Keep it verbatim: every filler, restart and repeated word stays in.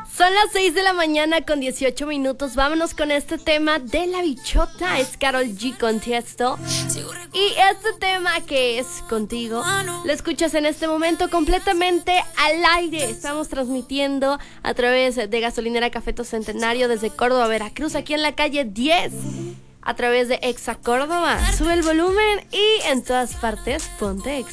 Son las seis de la mañana con dieciocho minutos. Vámonos con este tema de la bichota. Es Karol G con Tiesto. Y este tema que es contigo, lo escuchas en este momento completamente al aire. Estamos transmitiendo a través de Gasolinera Cafeto Centenario desde Córdoba, Veracruz, aquí en la calle diez. A través de Exa Córdoba. Sube el volumen y en todas partes ponte Exa.